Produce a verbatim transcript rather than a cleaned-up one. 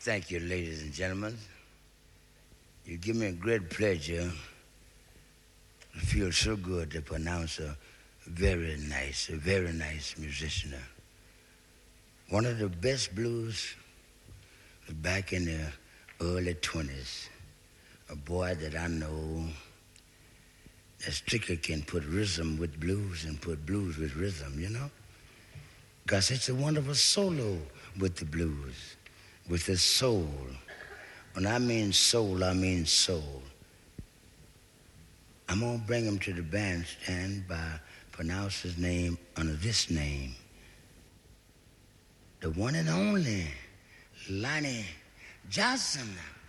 Thank you, ladies and gentlemen. You give me a great pleasure. It feels so good to pronounce a very nice, a very nice musician. One of the best blues back in the early twenties. A boy that I know that strictly can put rhythm with blues and put blues with rhythm, you know? Because it's a wonderful solo with the blues, with the soul. When I mean soul, I mean soul. I'm going to bring him to the bandstand by pronounce his name under this name. The one and only Lonnie Johnson.